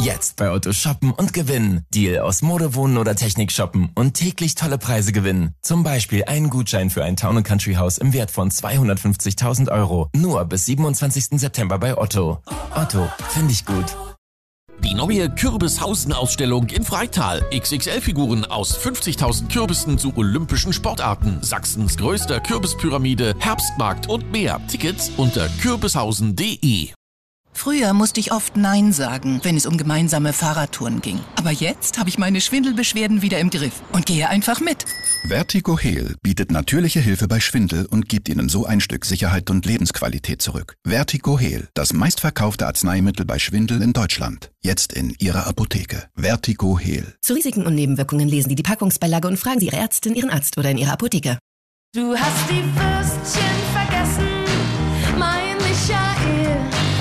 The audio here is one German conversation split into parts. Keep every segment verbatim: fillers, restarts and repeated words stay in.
Jetzt bei Otto shoppen und gewinnen. Deal aus Mode, Wohnen oder Technik shoppen und täglich tolle Preise gewinnen. Zum Beispiel einen Gutschein für ein Town and Country Haus im Wert von zweihundertfünfzigtausend Euro. Nur bis siebenundzwanzigsten September bei Otto. Otto, finde ich gut. Die neue Kürbishausen-Ausstellung in Freital. X X L-Figuren aus fünfzigtausend Kürbissen zu olympischen Sportarten. Sachsens größter Kürbispyramide, Herbstmarkt und mehr. Tickets unter kürbishausen punkt de. Früher musste ich oft Nein sagen, wenn es um gemeinsame Fahrradtouren ging. Aber jetzt habe ich meine Schwindelbeschwerden wieder im Griff und gehe einfach mit. Vertigo-Heal bietet natürliche Hilfe bei Schwindel und gibt Ihnen so ein Stück Sicherheit und Lebensqualität zurück. Vertigo-Heal, das meistverkaufte Arzneimittel bei Schwindel in Deutschland. Jetzt in Ihrer Apotheke. Vertigo-Heal. Zu Risiken und Nebenwirkungen lesen Sie die Packungsbeilage und fragen Sie Ihre Ärztin, Ihren Arzt oder in Ihrer Apotheke. Du hast die Würstchen vergessen, mein Michael.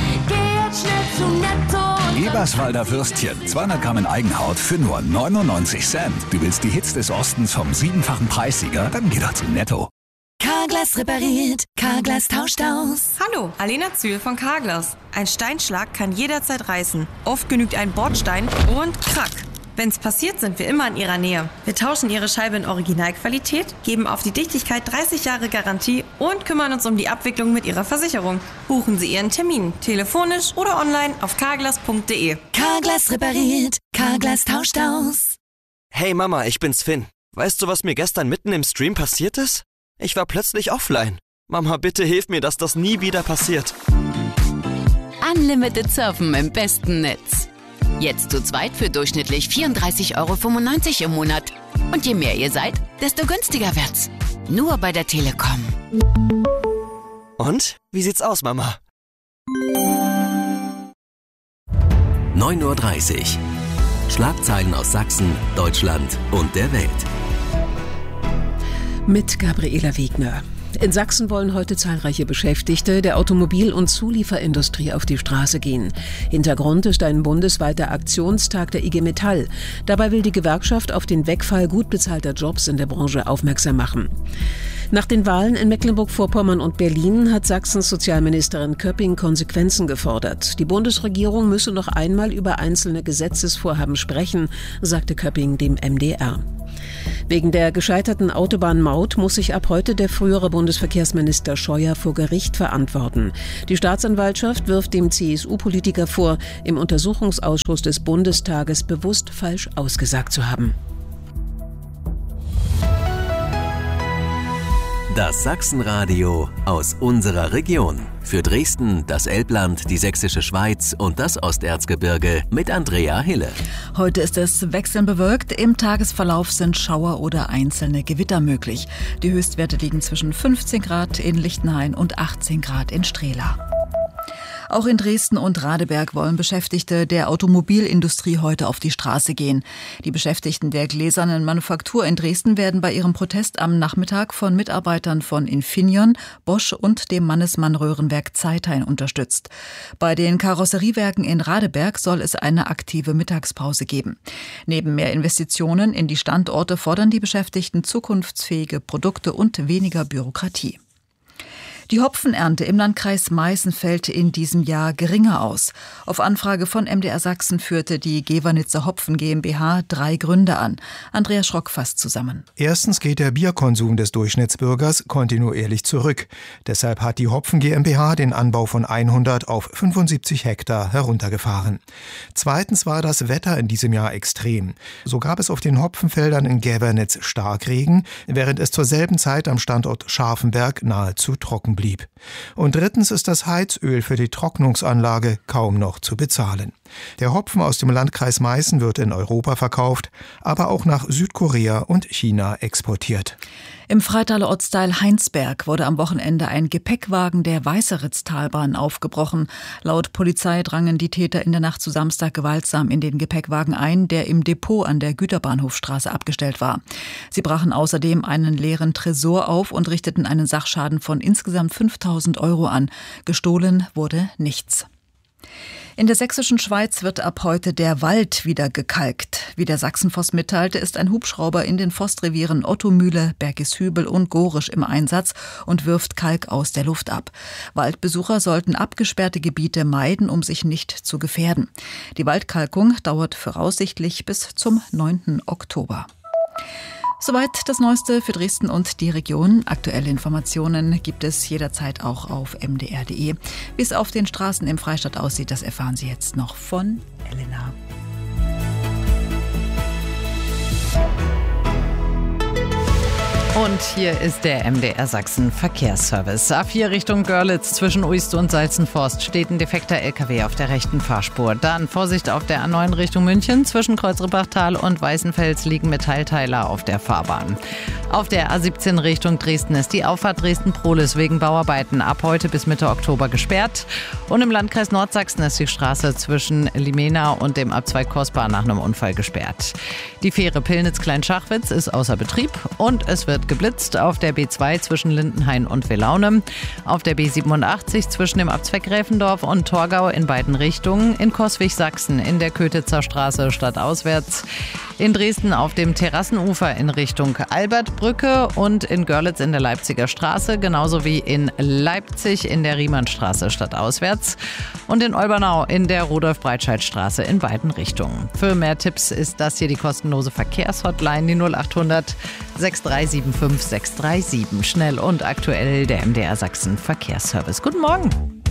Eberswalder Würstchen, zweihundert Gramm in Eigenhaut für nur neunundneunzig Cent. Du willst die Hits des Ostens vom siebenfachen Preissieger? Dann geh doch zu Netto. Carglass repariert, Carglass tauscht aus. Hallo, Alena Zühl von Carglass. Ein Steinschlag kann jederzeit reißen. Oft genügt ein Bordstein und krack. Wenn's passiert, sind wir immer in Ihrer Nähe. Wir tauschen Ihre Scheibe in Originalqualität, geben auf die Dichtigkeit dreißig Jahre Garantie und kümmern uns um die Abwicklung mit Ihrer Versicherung. Buchen Sie Ihren Termin, telefonisch oder online auf carglass punkt de. Carglass repariert, Carglass tauscht aus. Hey Mama, ich bin's Finn. Weißt du, was mir gestern mitten im Stream passiert ist? Ich war plötzlich offline. Mama, bitte hilf mir, dass das nie wieder passiert. Unlimited Surfen im besten Netz. Jetzt zu zweit für durchschnittlich vierunddreißig Euro fünfundneunzig im Monat. Und je mehr ihr seid, desto günstiger wird's. Nur bei der Telekom. Und? Wie sieht's aus, Mama? neun Uhr dreißig. Schlagzeilen aus Sachsen, Deutschland und der Welt. Mit Gabriela Wegner. In Sachsen wollen heute zahlreiche Beschäftigte der Automobil- und Zulieferindustrie auf die Straße gehen. Hintergrund ist ein bundesweiter Aktionstag der I G Metall. Dabei will die Gewerkschaft auf den Wegfall gut bezahlter Jobs in der Branche aufmerksam machen. Nach den Wahlen in Mecklenburg-Vorpommern und Berlin hat Sachsens Sozialministerin Köpping Konsequenzen gefordert. Die Bundesregierung müsse noch einmal über einzelne Gesetzesvorhaben sprechen, sagte Köpping dem M D R. Wegen der gescheiterten Autobahnmaut muss sich ab heute der frühere Bundesverkehrsminister Scheuer vor Gericht verantworten. Die Staatsanwaltschaft wirft dem C S U-Politiker vor, im Untersuchungsausschuss des Bundestages bewusst falsch ausgesagt zu haben. Das Sachsenradio aus unserer Region. Für Dresden, das Elbland, die Sächsische Schweiz und das Osterzgebirge mit Andrea Hille. Heute ist es wechselnd bewölkt. Im Tagesverlauf sind Schauer oder einzelne Gewitter möglich. Die Höchstwerte liegen zwischen fünfzehn Grad in Lichtenhain und achtzehn Grad in Strehla. Auch in Dresden und Radeberg wollen Beschäftigte der Automobilindustrie heute auf die Straße gehen. Die Beschäftigten der gläsernen Manufaktur in Dresden werden bei ihrem Protest am Nachmittag von Mitarbeitern von Infineon, Bosch und dem Mannesmann-Röhrenwerk Zeithain unterstützt. Bei den Karosseriewerken in Radeberg soll es eine aktive Mittagspause geben. Neben mehr Investitionen in die Standorte fordern die Beschäftigten zukunftsfähige Produkte und weniger Bürokratie. Die Hopfenernte im Landkreis Meißen fällt in diesem Jahr geringer aus. Auf Anfrage von M D R Sachsen führte die Gewernitzer Hopfen GmbH drei Gründe an. Andreas Schrock fasst zusammen. Erstens geht der Bierkonsum des Durchschnittsbürgers kontinuierlich zurück. Deshalb hat die Hopfen GmbH den Anbau von hundert auf fünfundsiebzig Hektar heruntergefahren. Zweitens war das Wetter in diesem Jahr extrem. So gab es auf den Hopfenfeldern in Gewernitz Starkregen, während es zur selben Zeit am Standort Scharfenberg nahezu trocken blieb. Und drittens ist das Heizöl für die Trocknungsanlage kaum noch zu bezahlen. Der Hopfen aus dem Landkreis Meißen wird in Europa verkauft, aber auch nach Südkorea und China exportiert. Im Freitaler Ortsteil Heinsberg wurde am Wochenende ein Gepäckwagen der Weißeritztalbahn aufgebrochen. Laut Polizei drangen die Täter in der Nacht zu Samstag gewaltsam in den Gepäckwagen ein, der im Depot an der Güterbahnhofstraße abgestellt war. Sie brachen außerdem einen leeren Tresor auf und richteten einen Sachschaden von insgesamt fünftausend Euro an. Gestohlen wurde nichts. In der sächsischen Schweiz wird ab heute der Wald wieder gekalkt. Wie der Sachsenforst mitteilte, ist ein Hubschrauber in den Forstrevieren Ottomühle, Bergishübel und Gorisch im Einsatz und wirft Kalk aus der Luft ab. Waldbesucher sollten abgesperrte Gebiete meiden, um sich nicht zu gefährden. Die Waldkalkung dauert voraussichtlich bis zum neunten Oktober. Soweit das Neueste für Dresden und die Region. Aktuelle Informationen gibt es jederzeit auch auf m d r punkt d e. Wie es auf den Straßen im Freistaat aussieht, das erfahren Sie jetzt noch von Elena. Und hier ist der M D R Sachsen Verkehrsservice. A vier Richtung Görlitz zwischen Uist und Salzenforst steht ein defekter L K W auf der rechten Fahrspur. Dann Vorsicht auf der A neun Richtung München. Zwischen Kreuzrippachtal und Weißenfels liegen Metallteiler auf der Fahrbahn. Auf der A siebzehn Richtung Dresden ist die Auffahrt Dresden-Prohlis wegen Bauarbeiten ab heute bis Mitte Oktober gesperrt. Und im Landkreis Nordsachsen ist die Straße zwischen Limena und dem Abzweig Kosbar nach einem Unfall gesperrt. Die Fähre Pillnitz-Kleinschachwitz ist außer Betrieb und es wird geblitzt auf der B zwei zwischen Lindenhain und Welaune, auf der B siebenundachtzig zwischen dem Abzweig Gräfendorf und Torgau in beiden Richtungen, in Coswig-Sachsen in der Kötitzer Straße stadtauswärts, in Dresden auf dem Terrassenufer in Richtung Albertbrücke und in Görlitz in der Leipziger Straße, genauso wie in Leipzig in der Riemannstraße stadtauswärts und in Olbernau in der Rudolf-Breitscheid-Straße in beiden Richtungen. Für mehr Tipps ist das hier die kostenlose Verkehrshotline, die null achthundert sechs drei sieben fünf sechs drei sieben. Schnell und aktuell der M D R Sachsen Verkehrsservice. Guten Morgen.